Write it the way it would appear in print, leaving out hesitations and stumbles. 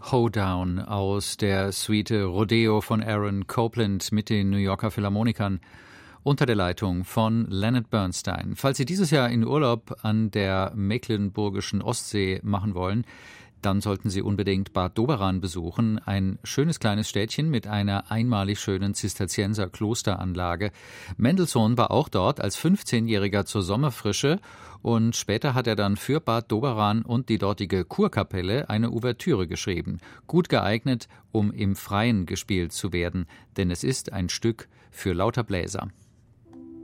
Hoedown aus der Suite Rodeo von Aaron Copland mit den New Yorker Philharmonikern unter der Leitung von Leonard Bernstein. Falls Sie dieses Jahr in Urlaub an der mecklenburgischen Ostsee machen wollen, dann sollten Sie unbedingt Bad Doberan besuchen, ein schönes kleines Städtchen mit einer einmalig schönen Zisterzienser-Klosteranlage. Mendelssohn war auch dort als 15-Jähriger zur Sommerfrische und später hat er dann für Bad Doberan und die dortige Kurkapelle eine Ouvertüre geschrieben. Gut geeignet, um im Freien gespielt zu werden, denn es ist ein Stück für lauter Bläser.